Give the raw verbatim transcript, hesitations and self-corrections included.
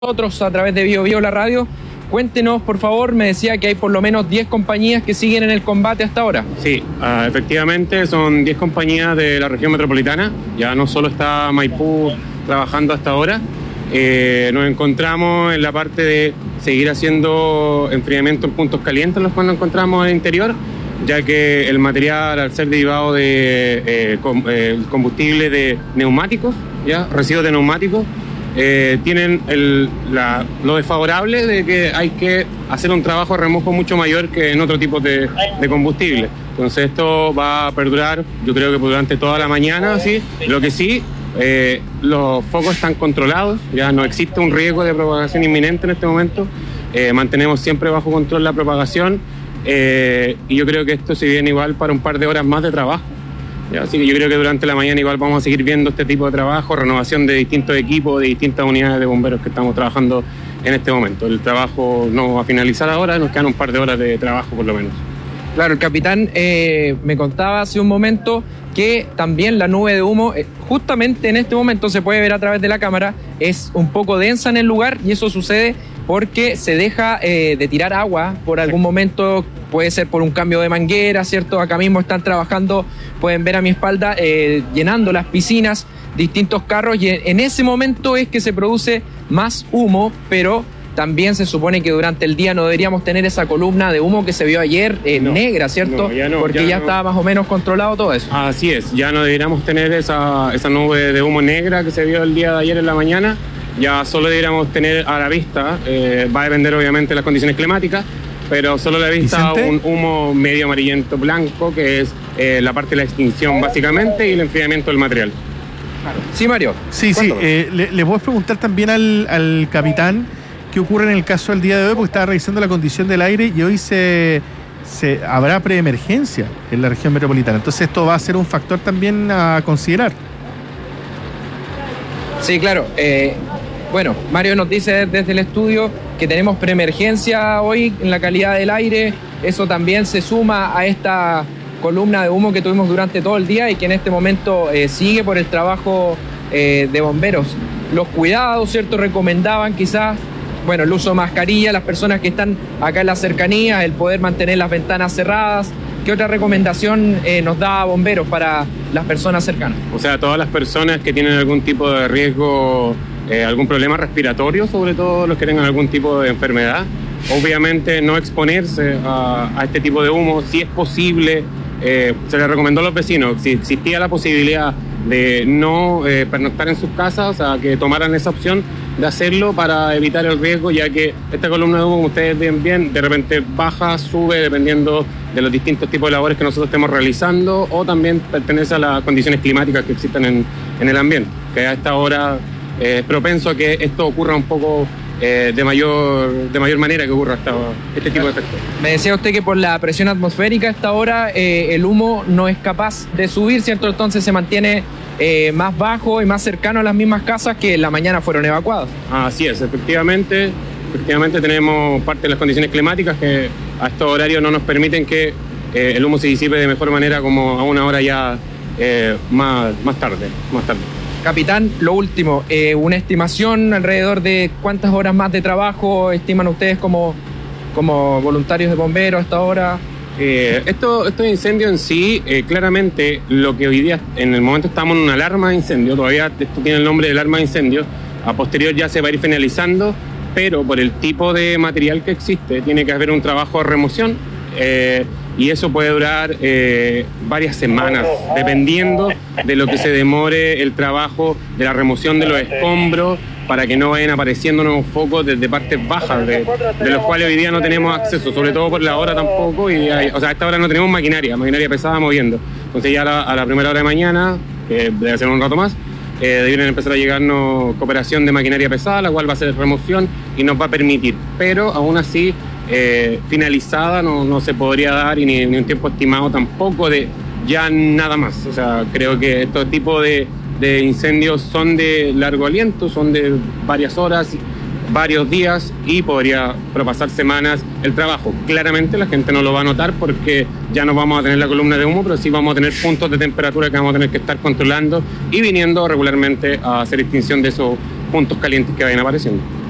nosotros a través de Bio Bio la radio. Cuéntenos, por favor, me decía que hay por lo menos diez compañías que siguen en el combate hasta ahora. Sí, uh, efectivamente son diez compañías de la región metropolitana, ya no solo está Maipú trabajando hasta ahora, eh, nos encontramos en la parte de seguir haciendo enfriamiento en puntos calientes, en los cuales nos encontramos en el interior, ya que el material, al ser derivado de eh, com, eh, combustible de neumáticos, ya residuos de neumáticos, Eh, tienen el, la, lo desfavorable de que hay que hacer un trabajo de remojo mucho mayor que en otro tipo de, de combustible. Entonces esto va a perdurar, yo creo que durante toda la mañana, ¿sí? Lo que sí, eh, los focos están controlados, ya no existe un riesgo de propagación inminente en este momento, eh, mantenemos siempre bajo control la propagación eh, y yo creo que esto se viene igual para un par de horas más de trabajo. Así que yo creo que durante la mañana igual vamos a seguir viendo este tipo de trabajo, renovación de distintos equipos, de distintas unidades de bomberos que estamos trabajando en este momento. El trabajo no va a finalizar ahora, nos quedan un par de horas de trabajo por lo menos. Claro, el capitán eh, me contaba hace un momento que también la nube de humo, eh, justamente en este momento se puede ver a través de la cámara, es un poco densa en el lugar y eso sucede porque se deja eh, de tirar agua por algún momento, puede ser por un cambio de manguera, ¿cierto? Acá mismo están trabajando, pueden ver a mi espalda, eh, llenando las piscinas, distintos carros, y en ese momento es que se produce más humo, pero también se supone que durante el día no deberíamos tener esa columna de humo que se vio ayer, eh, no, negra, ¿cierto? No, ya no, porque ya, ya no. Estaba más o menos controlado todo eso. Así es, ya no deberíamos tener esa, esa nube de humo negra que se vio el día de ayer en la mañana, ya solo deberíamos tener a la vista, eh, va a depender obviamente de las condiciones climáticas, pero solo a la vista un humo medio amarillento blanco, que es eh, la parte de la extinción básicamente y el enfriamiento del material. Claro. Sí, Mario. Sí, sí, eh, le, le puedo preguntar también al, al capitán qué ocurre en el caso del día de hoy, porque estaba revisando la condición del aire y hoy se, se habrá preemergencia en la región metropolitana. Entonces esto va a ser un factor también a considerar. Sí, claro. Eh, bueno, Mario nos dice desde el estudio que tenemos preemergencia hoy en la calidad del aire. Eso también se suma a esta columna de humo que tuvimos durante todo el día y que en este momento eh, sigue por el trabajo eh, de bomberos. Los cuidados, ¿cierto? Recomendaban quizás, bueno, el uso de mascarilla, las personas que están acá en la cercanía, el poder mantener las ventanas cerradas. ¿Qué otra recomendación eh, nos da bomberos para las personas cercanas? O sea, todas las personas que tienen algún tipo de riesgo, eh, algún problema respiratorio, sobre todo los que tengan algún tipo de enfermedad, obviamente no exponerse a, a este tipo de humo. Si es posible, eh, se les recomendó a los vecinos, si existía la posibilidad de no eh, pernoctar en sus casas, o sea, que tomaran esa opción de hacerlo para evitar el riesgo, ya que esta columna de humo, como ustedes ven bien, de repente baja, sube, dependiendo de los distintos tipos de labores que nosotros estemos realizando, o también pertenece a las condiciones climáticas que existen en, en el ambiente, que a esta hora eh, es propenso a que esto ocurra un poco eh, de mayor de mayor manera que ocurra esta, este tipo de efectos. Me decía usted que por la presión atmosférica a esta hora eh, el humo no es capaz de subir, ¿cierto? Entonces se mantiene Eh, más bajo y más cercano a las mismas casas que en la mañana fueron evacuadas. Así es, efectivamente, efectivamente tenemos parte de las condiciones climáticas que a estos horarios no nos permiten que eh, el humo se disipe de mejor manera como a una hora ya eh, más, más tarde, más tarde. Capitán, lo último, eh, una estimación alrededor de cuántas horas más de trabajo estiman ustedes como, como voluntarios de bomberos hasta ahora. Eh, esto, estos incendios en sí, eh, claramente lo que hoy día, en el momento estamos en una alarma de incendio, todavía esto tiene el nombre de alarma de incendio, a posterior ya se va a ir finalizando, pero por el tipo de material que existe, tiene que haber un trabajo de remoción, eh, y eso puede durar eh, varias semanas, dependiendo de lo que se demore el trabajo de la remoción de los escombros, para que no vayan apareciendo nuevos focos desde partes bajas, de, de los cuales hoy día no tenemos acceso, sobre todo por la hora tampoco, y hay, o sea, a esta hora no tenemos maquinaria, maquinaria pesada moviendo. Entonces ya a la, a la primera hora de mañana, que debe ser un rato más, eh, deberían empezar a llegarnos cooperación de maquinaria pesada, la cual va a ser remoción y nos va a permitir, pero aún así, eh, finalizada no, no se podría dar y ni, ni un tiempo estimado tampoco de ya nada más. O sea, creo que estos tipos de de incendios son de largo aliento, son de varias horas, varios días y podría propasar semanas el trabajo. Claramente la gente no lo va a notar porque ya no vamos a tener la columna de humo, pero sí vamos a tener puntos de temperatura que vamos a tener que estar controlando y viniendo regularmente a hacer extinción de esos puntos calientes que vayan apareciendo.